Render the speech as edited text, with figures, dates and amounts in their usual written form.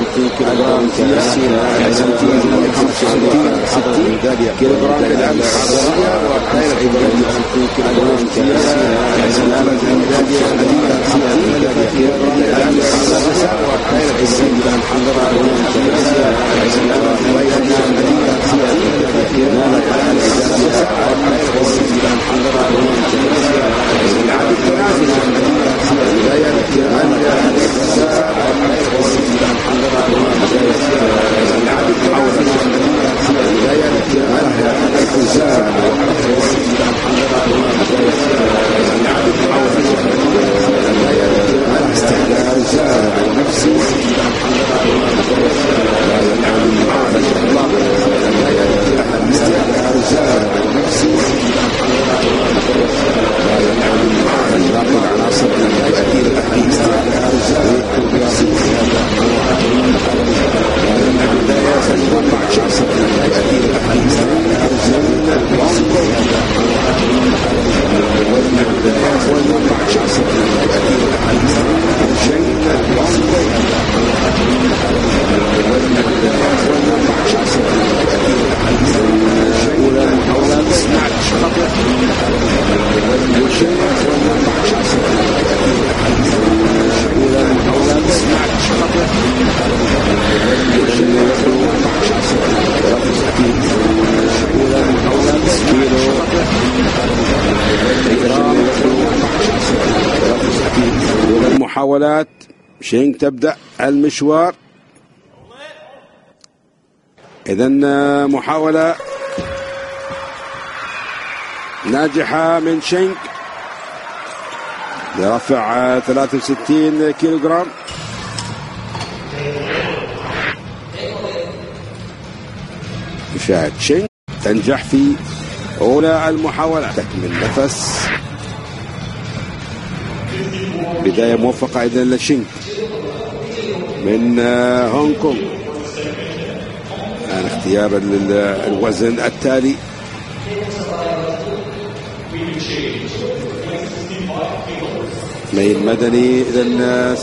65 كيلو جرام في ياسين 60 كيلو جرام للأمن الحضرية، وقائل 60 كيلو جرام في ياسين 60 كيلو جرام للأمن الحضرية، وقائل 60 محاولات شينغ تبدأ المشوار. إذن محاولة ناجحة من شينغ لرفع 63 كيلو جرام. نشاهد شينغ تنجح في أولى المحاولة، تكمل نفس، بداية موفقة إذن لشينغ من هونغ كونغ. الآن اختيار الوزن التالي. ميل مدني إذن